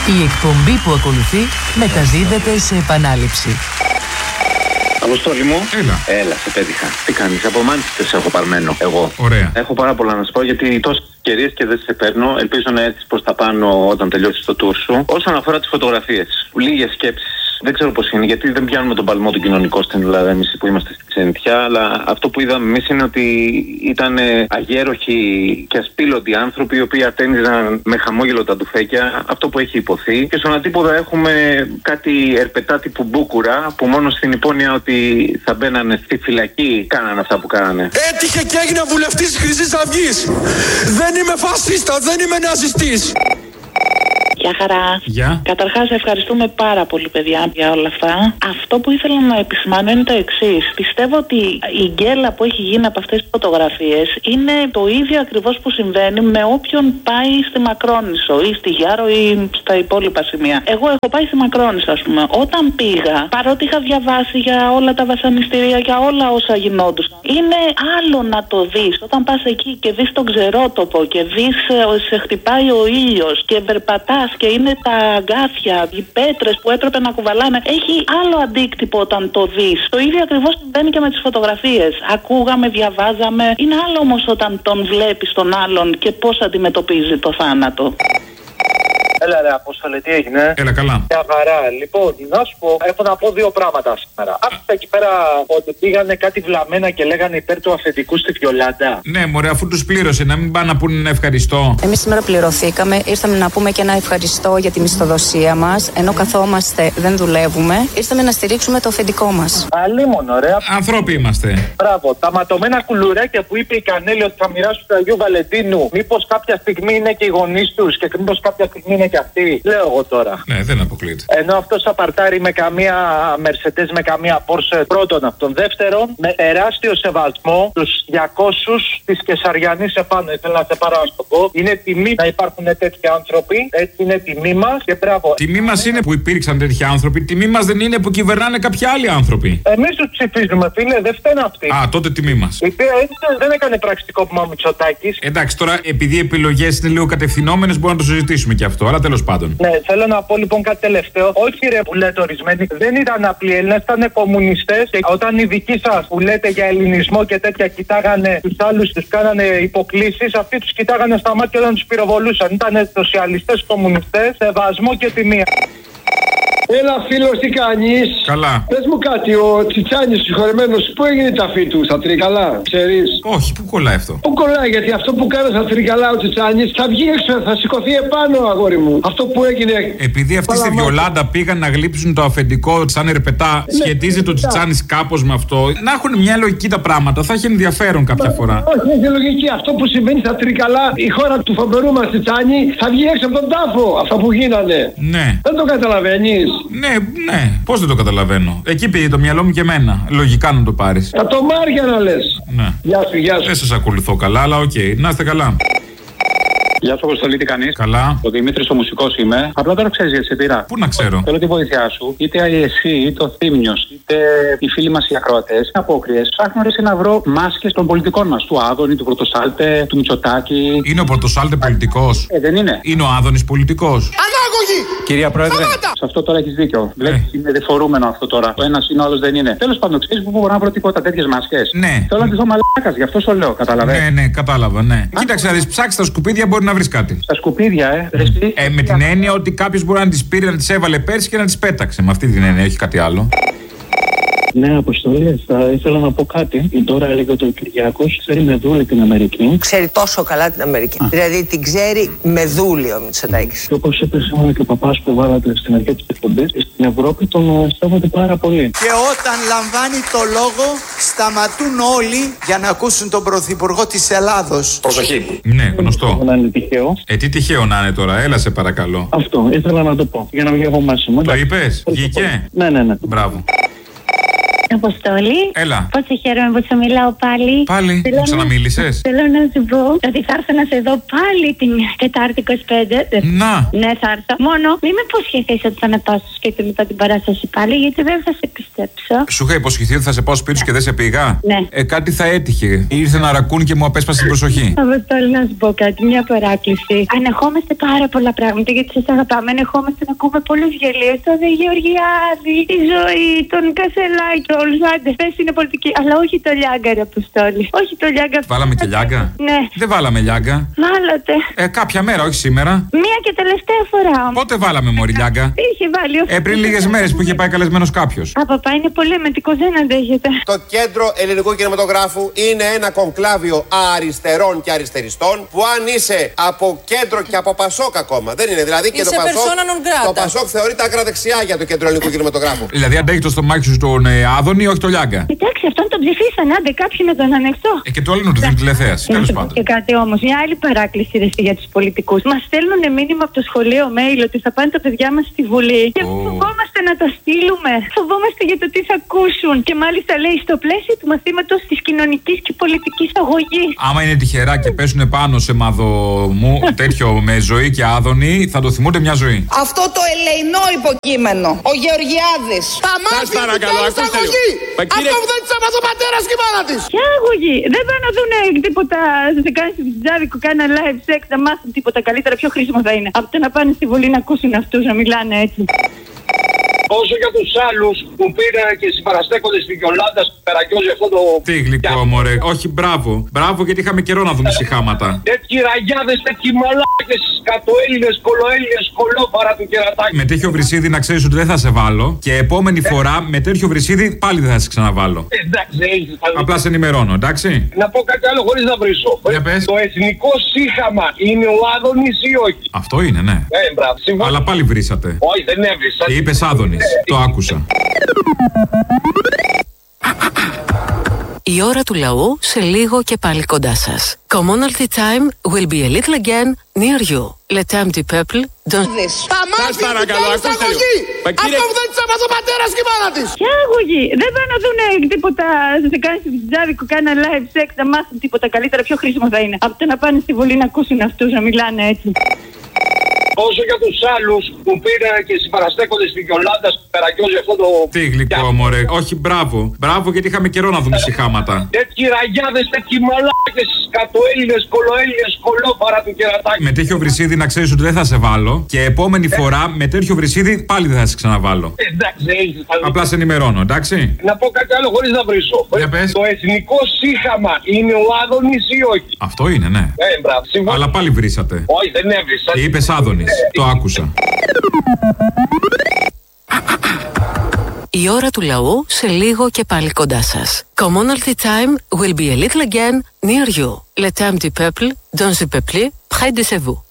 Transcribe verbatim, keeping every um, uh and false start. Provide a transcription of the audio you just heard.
Η εκπομπή που ακολουθεί μεταδίδεται σε επανάληψη. Αποστόλη μου. Έλα. Έλα, σε πέτυχα. Τι κάνεις, από Μάντσεστερ σε έχω παρμένο. Εγώ. Ωραία. Έχω πάρα πολλά να σου πω γιατί τόσες ευκαιρίες και δεν σε παίρνω. Ελπίζω να έρθεις προς τα πάνω όταν τελειώσεις το tour σου. Όσον αφορά τις φωτογραφίες, λίγες σκέψεις. Δεν ξέρω πώς είναι, γιατί δεν πιάνουμε τον παλμό του κοινωνικό στην Ελλάδα εμείς που είμαστε στη ξενιτιά, αλλά αυτό που είδαμε εμείς είναι ότι ήταν αγέροχοι και ασπίλωτοι άνθρωποι οι οποίοι ατένιζαν με χαμόγελο τα τουφέκια, αυτό που έχει υποθεί. Και στον αντίποδα έχουμε κάτι ερπετά τύπου μπούκουρα που μόνο στην υπόνοια ότι θα μπαίνανε στη φυλακή κάνανε αυτά που κάνανε. Έτυχε και έγινε βουλευτής της Χρυσής Αυγής. Δεν είμαι φασίστα, δεν είμαι ναζιστής. Γεια χαρά. Γεια. Καταρχάς, ευχαριστούμε πάρα πολύ, παιδιά, για όλα αυτά. Αυτό που ήθελα να επισημάνω είναι το εξής. Πιστεύω ότι η γκέλα που έχει γίνει από αυτές τις φωτογραφίες είναι το ίδιο ακριβώς που συμβαίνει με όποιον πάει στη Μακρόνισσο ή στη Γιάρο ή στα υπόλοιπα σημεία. Εγώ έχω πάει στη Μακρόνισσο, ας πούμε. Όταν πήγα, παρότι είχα διαβάσει για όλα τα βασανιστήρια, για όλα όσα γινόντουσαν, είναι άλλο να το δεις όταν πας εκεί και δεις τον ξερότοπο και δεις ότι σε χτυπάει ο ήλιος και περπατάς. Και είναι τα αγκάθια, οι πέτρες που έπρεπε να κουβαλάνε. Έχει άλλο αντίκτυπο όταν το δεις. Το ίδιο ακριβώς συμβαίνει και με τις φωτογραφίες. Ακούγαμε, διαβάζαμε. Είναι άλλο όμως όταν τον βλέπεις τον άλλον και πώς αντιμετωπίζει το θάνατο. Έλα ρε Απόστολε, τι έγινε? Έλα καλά. Μια χαρά. Λοιπόν, να σου πω, έχω να πω δύο πράγματα σήμερα. Άκουσα εκεί πέρα ότι πήγανε κάτι βλαμμένα και λέγανε υπέρ του αφεντικού στη Βιολάντα. Ναι, μωρέ, αφού τους πλήρωσε, να μην πάνε να πούνε ένα ευχαριστώ. Εμείς σήμερα πληρωθήκαμε, ήρθαμε να πούμε και ένα ευχαριστώ για τη μισθοδοσία μας. Ενώ καθόμαστε, δεν δουλεύουμε, ήρθαμε να στηρίξουμε το αφεντικό μας. Αλίμονο, ωραία. Ανθρώποι είμαστε. Μπράβο. Τα ματωμένα κουλουράκια που είπε η Κανέλη ότι θα μοιράσουν του Αγίου Βαλεντίνου, μήπως κάποια στιγμή είναι και οι γονείς τους και μήπως κάποια στιγμή είναι και αυτοί. Λέω εγώ τώρα. Ναι, δεν αποκλείεται. Ενώ αυτός θα παρτάρει με καμία Mercedes, με καμία Porsche. Πρώτον αυτόν. Δεύτερον, με τεράστιο σεβασμό τους διακόσιους της Κεσαριανής επάνω. Ήθελα να σε πάρω να το πω. Είναι τιμή να υπάρχουν τέτοιοι άνθρωποι. Έτσι είναι τιμή μας και μπράβο. Τιμή μας είναι που υπήρξαν τέτοιοι άνθρωποι. Τιμή μας δεν είναι που κυβερνάνε κάποιοι άλλοι άνθρωποι. Εμείς τους ψηφίζουμε, φίλε, δεν φταίνε αυτοί. Α, τότε τιμή μας. Η οποία έτσι δεν έκανε πραξικόπημα ο Μητσοτάκης. Εντάξει, τώρα επειδή οι επιλογές είναι λίγο κατευθυνόμενες, μπορούμε να το συζητήσουμε και αυτό, αλλά τέλος πάντων. Ναι, θέλω να πω λοιπόν κάτι τελευταίο. Όχι ρε που λέτε ορισμένοι, δεν ήταν απλοί Έλληνες, ήταν κομμουνιστές. Και όταν οι δικοί σας που λέτε για ελληνισμό και τέτοια κοιτάγανε τους άλλους, τους κάνανε υποκλήσεις, αυτοί τους κοιτάγανε στα μάτια όταν τους πυροβολούσαν. Ήτανε σοσιαλιστές, κομμουνιστές, σεβασμό και τιμή. Έλα φίλος, τι κάνεις? Καλά. Πες μου κάτι, ο Τσιτσάνης συγχωρεμένος, πού έγινε η ταφή του, στα Τρίκαλα, ξέρεις? Όχι, πού κολλάει αυτό? Πού κολλάει, γιατί αυτό που κάνει στα Τρίκαλα ο Τσιτσάνης θα βγει έξω, θα σηκωθεί επάνω, αγόρι μου. Αυτό που έγινε. Επειδή αυτοί στη Βιολάντα πήγαν να γλύψουν το αφεντικό σαν ερπετά, ναι, σχετίζεται το Τσιτσάνης κάπως με αυτό. Να έχουν μια λογική τα πράγματα, θα έχει ενδιαφέρον κάποια φορά. Όχι, έχει λογική. Αυτό που συμβαίνει στα Τρίκαλα, η χώρα του φοβερού μας Τσιτσάνη θα βγει έξω από τον τάφο. Αυτά που γίνανε. Ναι. Δεν το καταλαβαίνεις? Ναι, ναι. Πώς δεν το καταλαβαίνω. Εκεί πήγε το μυαλό μου και εμένα. Λογικά να το πάρεις. Τα τομάρια να λες. Ναι. Γεια σου, γεια σου. Δεν σας ακολουθώ καλά, αλλά οκ. Okay. Να είστε καλά. Γεια σου, Αποστολή, τι κάνεις? Καλά. Ο Δημήτρης ο μουσικός είμαι. Απλά τώρα ξέρεις γιατί σε πήρα. Πού να ξέρω. Θέλω τη βοήθειά σου. Είτε εσύ, είτε ο Θήμιος, είτε οι φίλοι μας οι ακροατές. Απόκριες. Ψάχνω ρε να βρω μάσκες των πολιτικών μας. Του Άδωνη, του Πρωτοσάλτε, του Μητσοτάκη. Είναι ο Πρωτοσάλτε πολιτικός? Ε, δεν είναι. Είναι ο Άδωνης πολιτικός? Ανάγωγη! Κυρία Πρόεδρε, σε αυτό τώρα έχεις δίκιο. Βλέπεις, ε. είναι δεφορούμενο αυτό τώρα. Ο ένας είναι, ο άλλος δεν είναι. Τέλος πάντων, ξέρεις που μπορώ να βρω τίποτα τέτοιες μάσκες? Ναι. Θέλω να τη δω μαλάκας, γι' αυτό σου λέω, καταλαβαίνεις. Ναι, ναι, κατάλαβα, ναι. Κοίταξε να δεις, ψάξεις τα σκουπίδια, μπορεί να βρεις κάτι. Στα σκουπίδια, ε. ε, ε με την έννοια ότι κάποιος μπορεί να τις πήρε, να τις έβαλε πέρσι και να τις πέταξε. Με αυτή την έννοια, έχει κάτι άλλο. Ναι, Αποστολή, θα ήθελα να πω κάτι. Τώρα έλεγε ότι ο Κυριάκος ξέρει με δούλη την Αμερική. Ξέρει τόσο καλά την Αμερική. Α. Δηλαδή την ξέρει με δούλη ο Μητσοτάκης. Και όπως είπε σήμερα και ο παπάς που βάλατε στην αρχή της εκπομπής, στην Ευρώπη τον στέγονται πάρα πολύ. Και όταν λαμβάνει το λόγο, σταματούν όλοι για να ακούσουν τον Πρωθυπουργό της Ελλάδος. Προσοχή. Ναι, γνωστό. Να είναι τυχαίο. Ε, τι τυχαίο να είναι τώρα, έλα σε παρακαλώ. Αυτό ήθελα να το πω. Για να βγει από μέσα μου. Το είπες, βγήκε. Ναι, ναι, ναι. Μπράβο. Αποστόλη. Έλα. Πόσο χαίρομαι που σου μιλάω πάλι. Πάλι. Μου ξαναμίλησες. Θέλω να σου πω ότι θα έρθω να σε δω πάλι την Τετάρτη είκοσι πέντε. Να. Ναι, θα έρθω. Μόνο μην με υποσχεθείς ότι θα με πάω στο σπίτι μετά την παράσταση πάλι, γιατί δεν θα σε πιστέψω. Σου είχα υποσχεθεί ότι θα σε πάω σπίτι σου και δεν σε πήγα. Ναι. Ε, κάτι θα έτυχε. Ήρθε ένα ρακούν και μου απέσπασε την προσοχή. Αποστόλη, να σου πω κάτι, μια παράκληση. Ανεχόμαστε πάρα πολλά πράγματα γιατί σας αγαπάμε. Ανεχόμαστε να ακούμε πολλές γελίες. Το Δε Γεωργιάδη, τη ζωή, τον Κασελάκη, όλου του άντρε. Πες είναι πολιτική, αλλά όχι το Λιάγκα, ρε Αποστόλη. Όχι το Λιάγκα. Βάλαμε και Λιάγκα. Ναι. Δεν βάλαμε Λιάγκα. Βάλατε. Ε, κάποια μέρα, όχι σήμερα. Μία και τελευταία φορά όμως. Πότε βάλαμε μωρή Λιάγκα. Είχε βάλει ο Ε, πριν λίγες μέρες που είχε πάει καλεσμένος κάποιος. Απαπά είναι πολύ εμετικό, δεν αντέχεται. Το Κέντρο Ελληνικού Κινηματογράφου είναι ένα κονκλάβιο αριστερών και αριστεριστών που αν είσαι από κέντρο και από Πασόκ ακόμα. Δεν είναι δηλαδή και το Πασόκ. Το Πασόκ θεωρείται ακραδεξιά για το Κέντρο Ελληνικού Κινηματογράφου. Δηλαδή αντέχει το στομάχι σου στον ε, Άδωνη, όχι το Λιάγκα. Εντάξει, αυτόν τον ψηφίσαν, άντε κάποιοι να τον ανεχτώ. Ε, και το άλλο να του δίνει τηλεθέαση. Τέλος πάντων. Και κάτι όμως, μια άλλη παράκληση ρε, για τους πολιτικούς. Μας στέλνουν μήνυμα από το σχολείο mail ότι θα πάνε τα παιδιά μας στη Βουλή. Και oh. φοβόμαστε να τα στείλουμε. Φοβόμαστε για το τι θα ακούσουν. Και μάλιστα λέει στο πλαίσιο του μαθήματος της κοινωνικής και πολιτικής αγωγής. Άμα είναι τυχερά και πέσουν πάνω σε μαδομού τέτοιο με ζωή και Άδωνη, θα το θυμούνται μια ζωή. Αυτό το ελεεινό υποκείμενο, ο Γεωργιάδης, θα μάθει την αγωγή. Αυτό που δεν της έμαθε ο πατέρας και η μάνα της. Ποια αγωγή? Δεν πάνε να δουν τίποτα, σε κάνει στη Βιτζάδικο, κάνα live sex, να μάθουν τίποτα καλύτερα. Πιο χρήσιμο θα είναι από το να πάνε στη Βουλή να ακούσουν αυτούς να μιλάνε έτσι. Όσο για τους άλλους που πήραν και συμπαραστέκονται στην Γιολάντα, στο Περακιόζη αυτό το. Τι γλυκό, μωρέ. Όχι, μπράβο. Μπράβο, γιατί είχαμε καιρό να δούμε σιχάματα. Τέτοιοι ραγιάδες, τέτοιοι μαλάκες, κατοέλληνες, κολοέλληνες, κολόφαρα του κερατάκι. Με τέτοιο βρυσίδι να ξέρεις ότι δεν θα σε βάλω. Και επόμενη φορά με τέτοιο βρυσίδι πάλι δεν θα σε ξαναβάλω. Εντάξει, έχεις. Απλά σε ενημερώνω, εντάξει. Να πω κάτι άλλο χωρίς να βρίσω. Το εθνικό σύγχαμα είναι ο Άδωνης ή όχι? Αυτό είναι, ναι. Ε, μπράβο. Αλλά πάλι βρίσατε. Όχι, δεν έβρισα. Και είπες Άδωνης. Το άκουσα. Η ώρα του λαού σε λίγο και πάλι κοντά σας. Commonalty time will be a little again near you. Le temps du peuple don't... Θα μάθει την αγωγή. Αυτό που δεν της έμαθε ο πατέρας και η μάνα της. Ποια αγωγή? Δεν πάνε να δουν τίποτα, σε κάνει στη Βιτζάδικο, κάνα live sex, να μάθουν τίποτα καλύτερα. Πιο χρήσιμο θα είναι από το να πάνε στη Βουλή να ακούσουν αυτούς να μιλάνε έτσι. Όσο για τους άλλους που πήραν και συμπαραστέκονται στην Γιολάντα, στο Περακιόζη αυτό το. Τι γλυκό, μωρέ. Όχι, μπράβο. Μπράβο, γιατί είχαμε καιρό να δούμε σιχάματα. Τέτοιοι ραγιάδες, τέτοιοι μαλάκες, κατοέλληνες, κολοέλληνες, κολόφαρα του κερατάκι. Με τέτοιο βρυσίδι να ξέρεις ότι δεν θα σε βάλω. Και επόμενη φορά με τέτοιο βρυσίδι πάλι δεν θα σε ξαναβάλω. Εντάξει, έχεις. Απλά σε ενημερώνω, εντάξει. Να πω κάτι άλλο χωρίς να βρίσω. Το εθνικό σύγχαμα είναι ο Άδωνης ή όχι? Αυτό είναι, ναι. Ε, μπράβο. Αλλά πάλι βρίσατε. Όχι, δεν έβρισα. Και είπες Άδωνης. Το άκουσα. Η ώρα του λαού σε λίγο και πάλι κοντά σας. Commonalty time will be a little again near you. Le temps du peuple, dans le peuple, près de vous.